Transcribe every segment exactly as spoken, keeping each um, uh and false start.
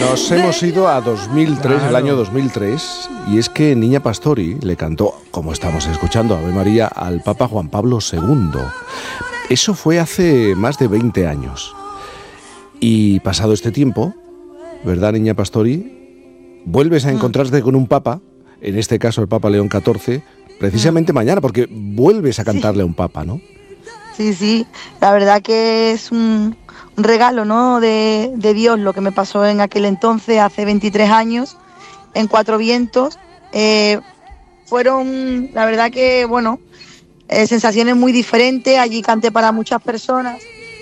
Nos hemos ido a dos mil tres, claro. El año dos mil tres, y es que Niña Pastori le cantó, como estamos escuchando, Ave María, al Papa Juan Pablo segundo. Eso fue hace más de veinte años. Y pasado este tiempo, ¿verdad, Niña Pastori? Vuelves a encontrarte con un Papa, en este caso el Papa León catorce, precisamente mañana, porque vuelves a cantarle a un Papa, ¿no? Sí, sí, la verdad que es un, un regalo, ¿no?, de, de Dios, lo que me pasó en aquel entonces, hace veintitrés años, en Cuatro Vientos. Eh, fueron, la verdad que, bueno, eh, sensaciones muy diferentes. Allí canté para muchas personas.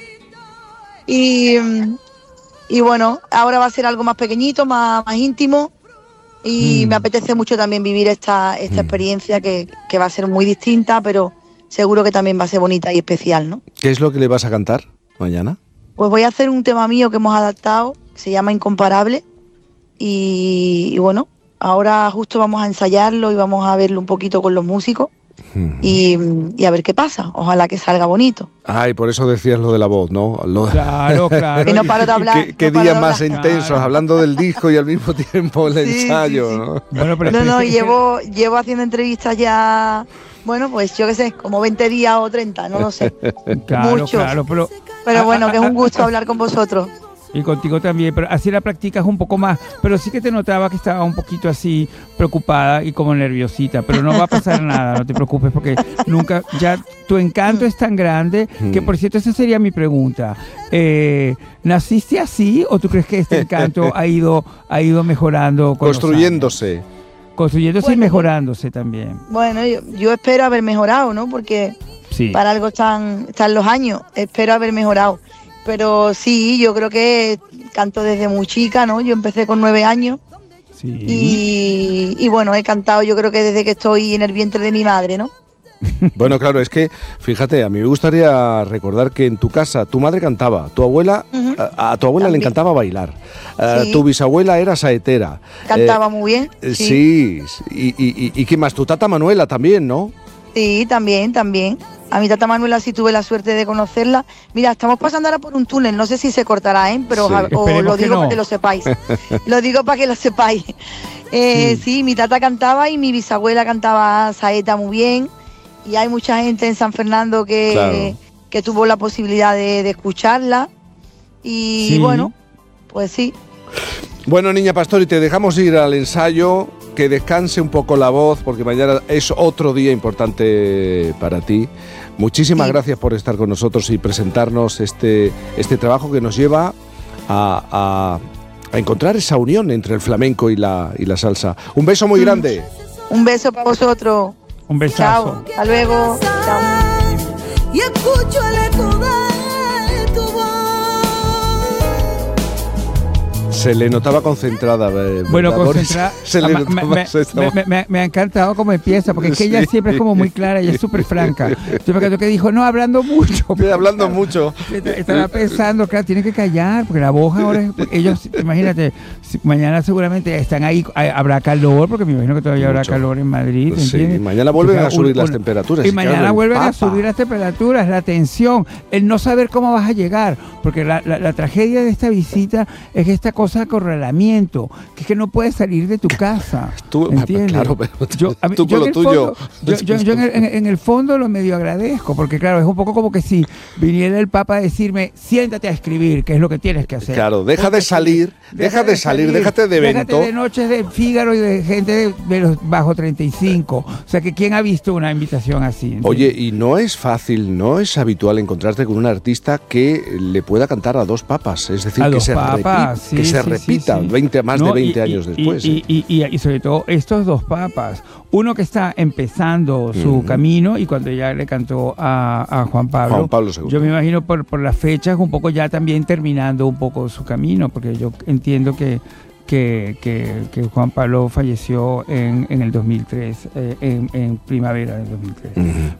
Y, y bueno, ahora va a ser algo más pequeñito, más, más íntimo. Y mm. me apetece mucho también vivir esta, esta mm. experiencia que, que va a ser muy distinta, pero seguro que también va a ser bonita y especial, ¿no? ¿Qué es lo que le vas a cantar mañana? Pues voy a hacer un tema mío que hemos adaptado, que se llama Incomparable. Y, y bueno, ahora justo vamos a ensayarlo y vamos a verlo un poquito con los músicos. Hmm. Y, y a ver qué pasa. Ojalá que salga bonito. Ay, por eso decías lo de la voz, ¿no? Lo... Claro, claro. Y no paro de hablar. Qué, qué no días de más hablar. intensos, claro. Hablando del disco y al mismo tiempo el sí, ensayo, sí, sí. ¿no? Bueno, pero no, no, llevo, llevo haciendo entrevistas ya, bueno, pues yo qué sé, como veinte días o treinta, no lo sé. Claro, Muchos. claro, pero... Pero bueno, que es un gusto hablar con vosotros. Y contigo también, pero así la practicas un poco más. Pero sí que te notaba que estaba un poquito así preocupada y como nerviosita, pero no va a pasar nada, no te preocupes, porque nunca, ya tu encanto es tan grande, que por cierto esa sería mi pregunta. Eh, ¿Naciste así o tú crees que este encanto ha ido, ha ido mejorando? Con Construyéndose. Construyéndose bueno, y mejorándose también. Bueno, yo, yo espero haber mejorado, ¿no? Porque sí. Para algo están, están los años, espero haber mejorado. Pero sí, yo creo que canto desde muy chica, ¿no? Yo empecé con nueve años sí. y, y bueno, he cantado yo creo que desde que estoy en el vientre de mi madre, ¿no? Bueno, claro, es que, fíjate, a mí me gustaría recordar que en tu casa tu madre cantaba, tu abuela, uh-huh. a, a tu abuela También. le encantaba bailar, sí. uh, tu bisabuela era saetera. Cantaba eh, muy bien. Sí, sí. Y, y, y, y ¿qué más? Tu tata Manuela también, ¿no? Sí, también, también. A mi tata Manuela sí tuve la suerte de conocerla. Mira, estamos pasando ahora por un túnel, no sé si se cortará, ¿eh? Pero sí. a, o lo digo no. para que lo sepáis. Lo digo para que lo sepáis. Eh, sí. sí, mi tata cantaba y mi bisabuela cantaba saeta muy bien. Y hay mucha gente en San Fernando que, claro. que tuvo la posibilidad de, de escucharla. Y sí. bueno, pues sí. Bueno, Niña Pastori, te dejamos ir al ensayo, que descanse un poco la voz, porque mañana es otro día importante para ti. Muchísimas sí. gracias por estar con nosotros y presentarnos este, este trabajo que nos lleva a, a, a encontrar esa unión entre el flamenco y la, y la salsa. Un beso muy mm. grande. Un beso para vosotros. Un besazo. Chao. Hasta luego. Chao. Y escucho el eco de tu voz. Se le notaba concentrada. ¿verdad? Bueno, concentrada. Se le me, me, me, me, me ha encantado cómo empieza, porque es que ella sí. siempre es como muy clara, ella es súper franca. Yo me acuerdo que dijo, no, hablando mucho. Sí, hablando mucho. Estaba pensando, claro, tiene que callar, porque la voz ahora es, ellos, imagínate, mañana seguramente están ahí, habrá calor, porque me imagino que todavía mucho. habrá calor en Madrid, sí, ¿entiendes? mañana vuelven a subir un, las temperaturas. Y, y mañana claro, vuelven papa. a subir las temperaturas, la tensión, el no saber cómo vas a llegar, porque la, la, la tragedia de esta visita es que esta cosa de acorralamiento, que es que no puedes salir de tu casa. Tú, ¿entiendes? Claro, pero yo, a mí, tú yo con lo tuyo. Fondo, yo, yo, yo en, el, en, en el fondo lo medio agradezco, porque claro, es un poco como que si viniera el Papa a decirme, siéntate a escribir, que es lo que tienes que hacer. Claro, deja de salir, deja, deja de salir, salir, déjate de evento. Déjate de noches de Fígaro y de gente de, de los bajo treinta y cinco. O sea, que ¿quién ha visto una invitación así? ¿entiendes? Oye, y no es fácil, no es habitual encontrarte con un artista que le pueda cantar a dos papas, es decir, a que dos se, papas, repi- sí, que se sí, repita sí, sí. veinte, más no, de veinte y, años y, después. Y, y, y, y sobre todo estos dos papas, uno que está empezando su uh-huh. camino y cuando ya le cantó a, a Juan Pablo, Juan Pablo segundo. Yo me imagino por, por las fechas un poco ya también terminando un poco su camino, porque yo entiendo que Que, que, que Juan Pablo falleció en, en el dos mil tres, eh, en, en primavera del dos mil tres. Uh-huh.